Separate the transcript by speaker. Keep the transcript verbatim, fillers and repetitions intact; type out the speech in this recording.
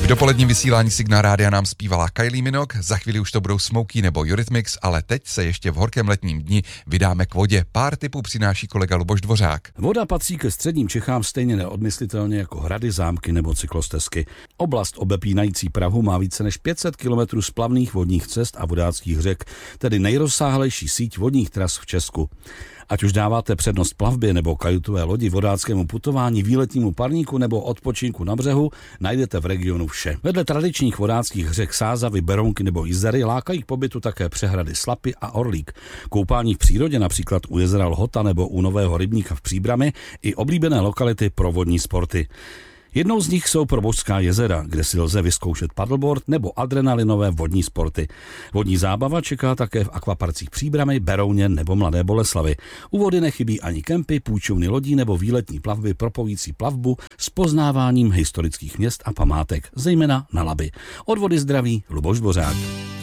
Speaker 1: dopoledním vysílání Signál Rádia nám zpívala Kylie Minogue, za chvíli už to budou Smokey nebo Eurythmics, ale teď se ještě v horkém letním dni vydáme k vodě. Pár tipů přináší kolega Luboš Dvořák.
Speaker 2: Voda patří ke středním Čechám stejně neodmyslitelně jako hrady, zámky nebo cyklostezky. Oblast obepínající Prahu má více než pět set kilometrů splavných vodních cest a vodáckých řek, tedy nejrozsáhlejší síť vodních tras v Česku. Ať už dáváte přednost plavbě nebo kajutové lodi, vodáckému putování, výletnímu parníku nebo odpočinku na břehu, najdete v regionu vše. Vedle tradičních vodáckých řek Sázavy, Berounky nebo Jizery lákají k pobytu také přehrady Slapy a Orlík. Koupání v přírodě, například u jezera Lhota nebo u Nového Rybníka v Příbrami, i oblíbené lokality pro vodní sporty. Jednou z nich jsou Probožská jezera, kde si lze vyzkoušet paddleboard nebo adrenalinové vodní sporty. Vodní zábava čeká také v akvaparcích Příbramy, Berouně nebo Mladé Boleslavi. U vody nechybí ani kempy, půjčovny lodí nebo výletní plavby propojující plavbu s poznáváním historických měst a památek, zejména na Labi. Od vody zdraví Luboš Dvořák.